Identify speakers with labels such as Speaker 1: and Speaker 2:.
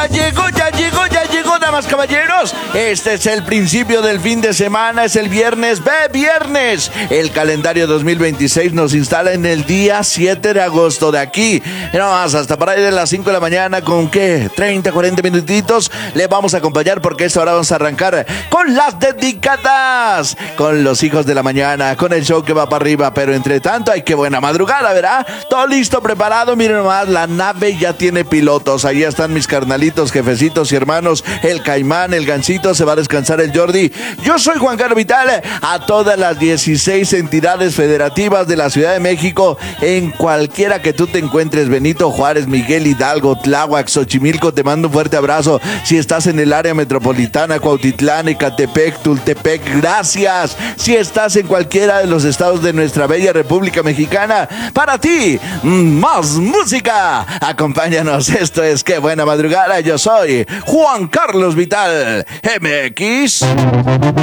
Speaker 1: Ya llegó, damas, caballeros. Este es el principio del fin de semana, es el viernes, viernes. El calendario 2026 nos instala en el día 7 de agosto de aquí. No más, hasta para ahí de las 5 de la mañana, ¿con qué? 30, 40 minutitos. Le vamos a acompañar porque a esta hora vamos a arrancar con las dedicadas, con los hijos de la mañana, con el show que va para arriba. Pero entre tanto, hay que buena madrugada, ¿verdad? Todo listo, preparado. Miren nomás, la nave ya tiene pilotos. Ahí están mis carnalitos, jefecitos y hermanos, el Caimán, el Gancito, se va a descansar el Jordi. Yo soy Juan Carlos Vital. A todas las 16 entidades federativas de la Ciudad de México, en cualquiera que tú te encuentres, Benito Juárez, Miguel Hidalgo, Tláhuac, Xochimilco, te mando un fuerte abrazo. Si estás en el área metropolitana, Cuautitlán, Ecatepec, Tultepec, gracias. Si estás en cualquiera de los estados de nuestra bella República Mexicana, para ti, más música. Acompáñanos, esto es Qué Buena Madrugada. Yo soy Juan Carlos Vital, MX.